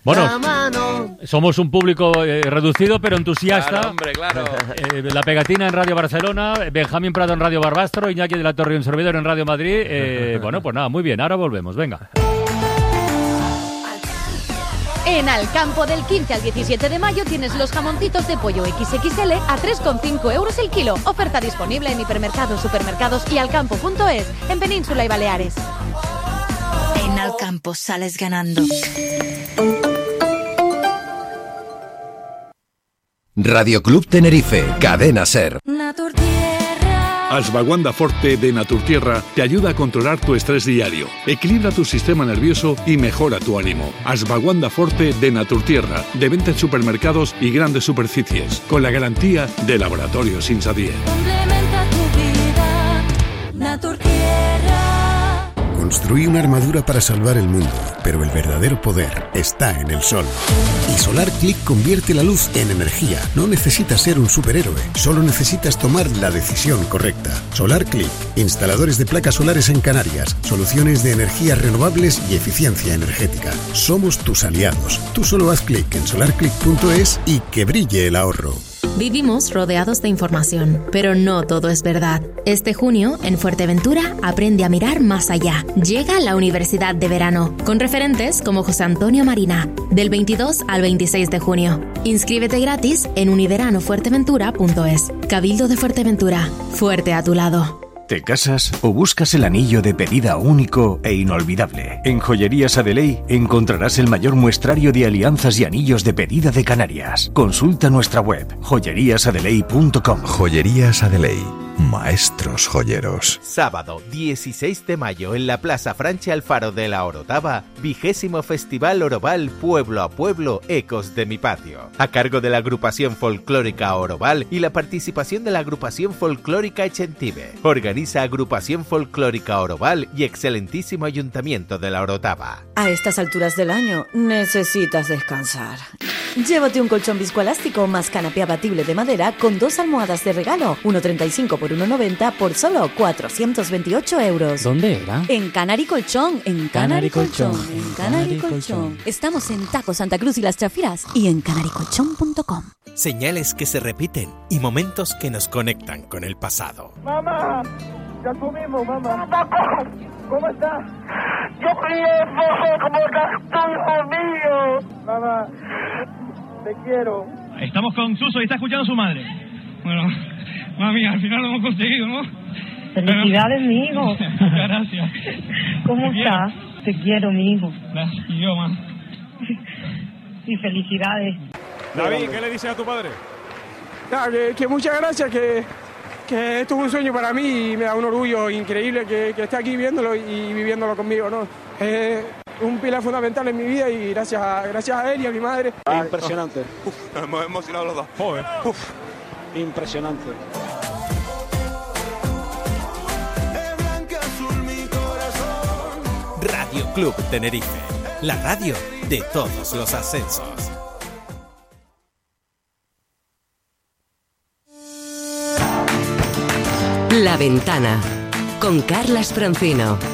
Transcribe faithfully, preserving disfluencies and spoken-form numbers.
Bueno, somos un público eh, reducido pero entusiasta. Claro, hombre, claro. Eh, la Pegatina en Radio Barcelona, Benjamín Prado en Radio Barbastro, Iñaki de la Torre y un servidor en Radio Madrid. Eh, bueno, pues nada, muy bien, ahora volvemos, venga. En Alcampo del quince al diecisiete de mayo tienes los jamoncitos de pollo equis equis ele a tres coma cinco euros el kilo. Oferta disponible en hipermercados, supermercados y alcampo punto es en Península y Baleares. En Alcampo sales ganando. Radio Club Tenerife, Cadena SER. Ashwagandha Forte de Naturtierra te ayuda a controlar tu estrés diario, equilibra tu sistema nervioso y mejora tu ánimo. Ashwagandha Forte de Naturtierra, de venta en supermercados y grandes superficies, con la garantía de Laboratorios Insadier. Complementa tu vida, Naturtierra. Construí una armadura para salvar el mundo, pero el verdadero poder está en el sol. Y Solar Click convierte la luz en energía. No necesitas ser un superhéroe, solo necesitas tomar la decisión correcta. Solar Click, instaladores de placas solares en Canarias, soluciones de energías renovables y eficiencia energética. Somos tus aliados. Tú solo haz clic en solar click punto es y que brille el ahorro. Vivimos rodeados de información, pero no todo es verdad. Este junio, en Fuerteventura, aprende a mirar más allá. Llega la Universidad de Verano, con referentes como José Antonio Marina, del veintidós al veintiséis de junio. Inscríbete gratis en univerano fuerteventura punto es. Cabildo de Fuerteventura, fuerte a tu lado. ¿Te casas o buscas el anillo de pedida único e inolvidable? En Joyerías Adeley encontrarás el mayor muestrario de alianzas y anillos de pedida de Canarias. Consulta nuestra web, joyerías adeley punto com. Joyerías Adeley, maestros joyeros. Sábado dieciséis de mayo en la Plaza Franchi Alfaro de la Orotava, vigésimo Festival Oroval Pueblo a Pueblo Ecos de mi Patio, a cargo de la agrupación folclórica Oroval y la participación de la agrupación folclórica Echentive. Organiza Agrupación Folclórica Oroval y excelentísimo Ayuntamiento de la Orotava. A estas alturas del año necesitas descansar. Llévate un colchón viscoelástico más canapé abatible de madera con dos almohadas de regalo, uno treinta y cinco por uno noventa por solo cuatrocientos veintiocho euros. ¿Dónde era? En Canary Colchón, en Canary Colchón, en Canary Colchón. Estamos en Taco Santa Cruz y Las Chafiras y en canary colchón punto com. Señales que se repiten y momentos que nos conectan con el pasado. ¡Mamá! ¡Ya comimos, mamá! ¡Papá! ¿Cómo estás? ¡Yo quiero como tu hijo mío! Mamá, te quiero. Estamos con Suso y está escuchando a su madre. Bueno, mami, al final lo hemos conseguido, ¿no? Felicidades, Pero... mi hijo. Muchas gracias. ¿Cómo te estás? Quiero. Te quiero, mi hijo. Gracias, y yo, más. Y felicidades. David, ¿qué le dices a tu padre? Nada, que, que muchas gracias, que, que esto es un sueño para mí y me da un orgullo increíble que, que esté aquí viéndolo y viviéndolo conmigo, ¿no? Es un pilar fundamental en mi vida y gracias a, gracias a él y a mi madre. Impresionante. Uf, nos hemos emocionado los dos. Joder. Uf, impresionante. Radio Club Tenerife, la radio de todos los ascensos. La Ventana, con Carlas Francino.